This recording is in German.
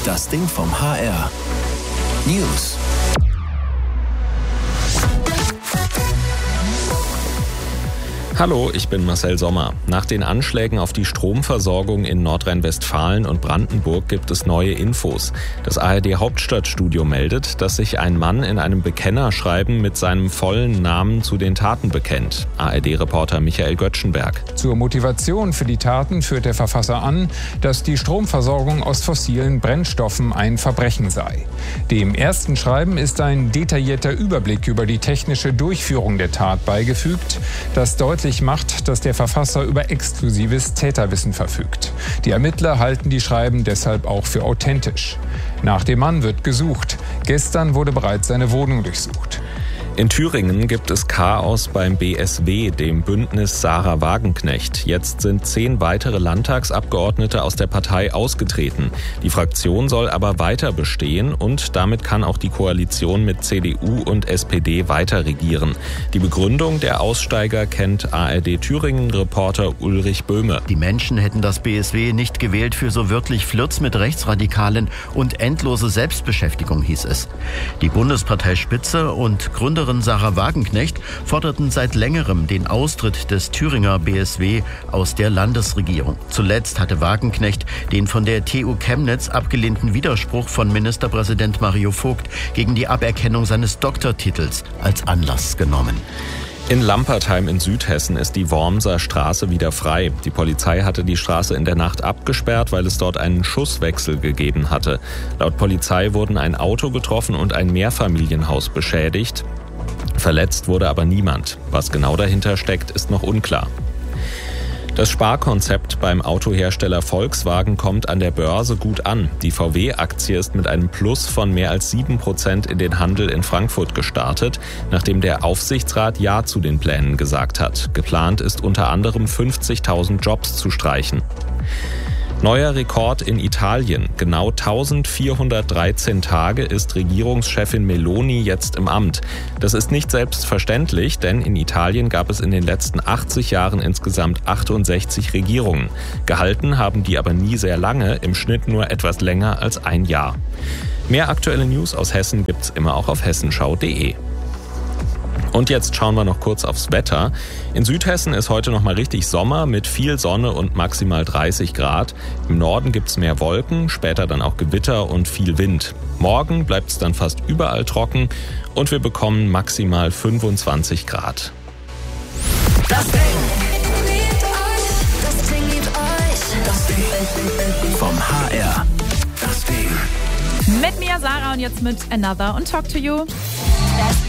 Das Ding vom HR. News. Hallo, ich bin Marcel Sommer. Nach den Anschlägen auf die Stromversorgung in Nordrhein-Westfalen und Brandenburg gibt es neue Infos. Das ARD-Hauptstadtstudio meldet, dass sich ein Mann in einem Bekennerschreiben mit seinem vollen Namen zu den Taten bekennt. ARD-Reporter Michael Göttschenberg. Zur Motivation für die Taten führt der Verfasser an, dass die Stromversorgung aus fossilen Brennstoffen ein Verbrechen sei. Dem ersten Schreiben ist ein detaillierter Überblick über die technische Durchführung der Tat beigefügt, das deutlich macht, dass der Verfasser über exklusives Täterwissen verfügt. Die Ermittler halten die Schreiben deshalb auch für authentisch. Nach dem Mann wird gesucht. Gestern wurde bereits seine Wohnung durchsucht. In Thüringen gibt es Chaos beim BSW, dem Bündnis Sarah Wagenknecht. Jetzt sind 10 weitere Landtagsabgeordnete aus der Partei ausgetreten. Die Fraktion soll aber weiter bestehen und damit kann auch die Koalition mit CDU und SPD weiter regieren. Die Begründung der Aussteiger kennt ARD-Thüringen-Reporter Ulrich Böhme. Die Menschen hätten das BSW nicht gewählt für so wirklich Flirts mit Rechtsradikalen und endlose Selbstbeschäftigung, hieß es. Die Bundesparteispitze und Gründerin Sarah Wagenknecht forderten seit längerem den Austritt des Thüringer BSW aus der Landesregierung. Zuletzt hatte Wagenknecht den von der TU Chemnitz abgelehnten Widerspruch von Ministerpräsident Mario Vogt gegen die Aberkennung seines Doktortitels als Anlass genommen. In Lampertheim in Südhessen ist die Wormser Straße wieder frei. Die Polizei hatte die Straße in der Nacht abgesperrt, weil es dort einen Schusswechsel gegeben hatte. Laut Polizei wurden ein Auto getroffen und ein Mehrfamilienhaus beschädigt. Verletzt wurde aber niemand. Was genau dahinter steckt, ist noch unklar. Das Sparkonzept beim Autohersteller Volkswagen kommt an der Börse gut an. Die VW-Aktie ist mit einem Plus von mehr als 7% in den Handel in Frankfurt gestartet, nachdem der Aufsichtsrat Ja zu den Plänen gesagt hat. Geplant ist unter anderem 50.000 Jobs zu streichen. Neuer Rekord in Italien. Genau 1413 Tage ist Regierungschefin Meloni jetzt im Amt. Das ist nicht selbstverständlich, denn in Italien gab es in den letzten 80 Jahren insgesamt 68 Regierungen. Gehalten haben die aber nie sehr lange, im Schnitt nur etwas länger als ein Jahr. Mehr aktuelle News aus Hessen gibt's immer auch auf hessenschau.de. Und jetzt schauen wir noch kurz aufs Wetter. In Südhessen ist heute noch mal richtig Sommer mit viel Sonne und maximal 30 Grad. Im Norden gibt's mehr Wolken, später dann auch Gewitter und viel Wind. Morgen bleibt's dann fast überall trocken und wir bekommen maximal 25 Grad. Das Ding vom HR. Das Ding. Mit mir, Sarah, und jetzt mit Another und Talk to You.